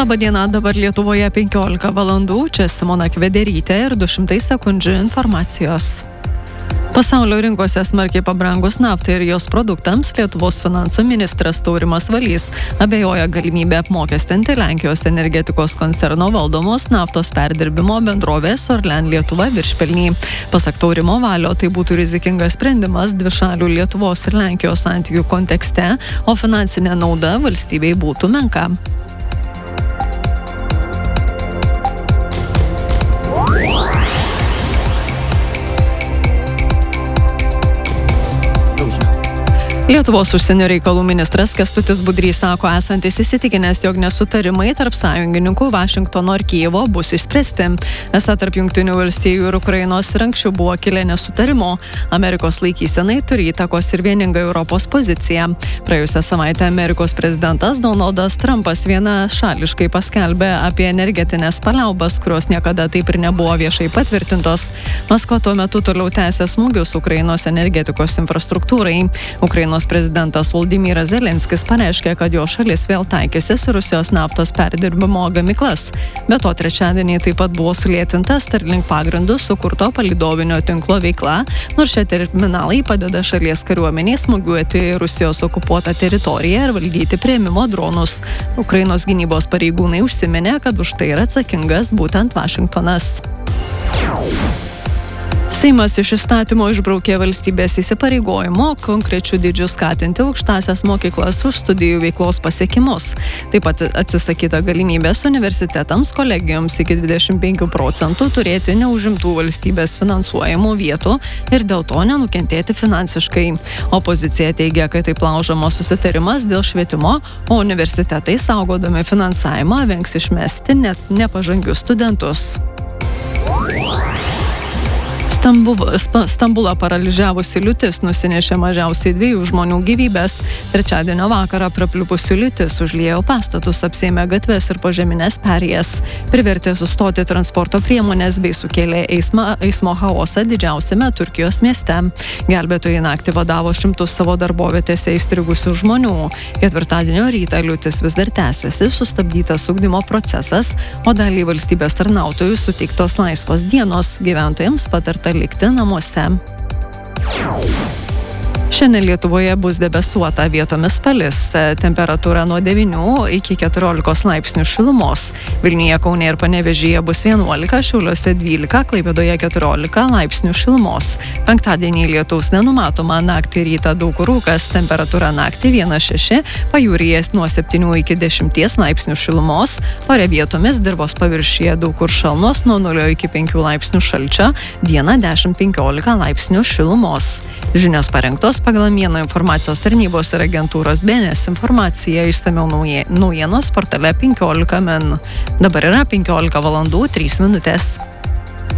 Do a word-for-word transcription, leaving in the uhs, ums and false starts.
Labadiena, dabar Lietuvoje penkiolika valandų, čia Simona Kvederytė ir du šimtai sekundžių informacijos. Pasaulio rinkose smarkiai pabrangus naftai ir jos produktams, Lietuvos finansų ministras Taurimas Valys abejoja galimybę apmokestinti Lenkijos energetikos koncerno valdomos naftos perdirbimo bendrovės Orlen Lietuva viršpelnį. Pasak Taurimo Valio, tai būtų rizikingas sprendimas dvišalių Lietuvos ir Lenkijos santykių kontekste, o finansinė nauda valstybei būtų menka. Lietuvos užsienio reikalų ministras Kęstutis Budrys sako esantis įsitikinęs, jog nesutarimai tarp sąjungininkų Vašingtono ir Kijevo bus išspręsti. Esą tarp Jungtinių valstijų ir Ukrainos ir anksčiau buvo kilę nesutarimų. Amerikos laikysenai turi įtakos ir vieninga Europos pozicija. Praėjusią savaitę Amerikos prezidentas Donaldas Trumpas vienašališkai paskelbė apie energetinės paliaubas, kurios niekada taip ir nebuvo viešai patvirtintos. Maskva tuo metu toliau tęsia smūgius Ukrainos energetikos infrastruktūrai. Ukrainos prezidentas Volodymyras Zelenskis pareiškė, kad jo šalis vėl taikysis Rusijos naftos perdirbimo gamyklas. Be to, trečiadienį taip pat buvo sulėtinta Starlink pagrindu sukurto palydovinio tinklo veikla, nors šie terminalai padeda šalies kariuomeniai smūgiuoti į Rusijos okupuotą teritoriją ir valdyti priėmimo dronus. Ukrainos gynybos pareigūnai užsiminė, kad už tai yra atsakingas būtent Vašingtonas. Seimas iš įstatymo išbraukė valstybės įsipareigojimo konkrečių dydžių skatinti aukštąsias mokyklas už studijų veiklos pasiekimus. Taip pat atsisakyta galimybės universitetams kolegijoms iki dvidešimt penkių procentų turėti neužimtų valstybės finansuojamų vietų ir dėl to nenukentėti finansiškai. Opozicija teigia, kad taip laužomas susitarimas dėl švietimo, o universitetai saugodami finansavimą vengs išmesti net nepažangius studentus. Stambulą paralyžiavusi liūtis nusinešė mažiausiai dviejų žmonių gyvybės. Trečiadienio vakarą prapliupusi liūtis užliejo pastatus, apsėmė gatves ir požemines perėjas. Privertė sustoti transporto priemonės bei sukėlė eismo, eismo chaosą didžiausiame Turkijos mieste. Gelbėtojai naktį vadavo šimtus savo darbovietėse įstrigusių žmonių. Ketvirtadienio rytą liūtis vis dar tęsiasi, sustabdytas ugdymo procesas, o daliai valstybės tarnautojų suteiktos laisvos dienos, gyventojams patarta likti namuose. Šiandien Lietuvoje bus debesuota, vietomis palis. Temperatūra nuo devynių iki keturiolikos laipsnių šilumos. Vilniuje, Kaune ir Panevėžyje bus vienuolika, Šiauliuose dvylika, Klaipėdoje keturiolika laipsnių šilumos. Penktadienį lietaus nenumatoma, naktį rytą daug kur rūkas, temperatūra naktį vienas šeši, pajūryje nuo septynių iki dešimties laipsnių šilumos, ore vietomis dirvos paviršiuje daug kur šalnos nuo nulio iki penkių laipsnių šalčio, dieną dešimt penkiolika laipsnių šilumos. Žinios parengtos pagal Mieno informacijos tarnybos ir agentūros B N S informaciją, išsamiau naujienos portale penkiolika min. Dabar yra penkiolika valandų trys minutės.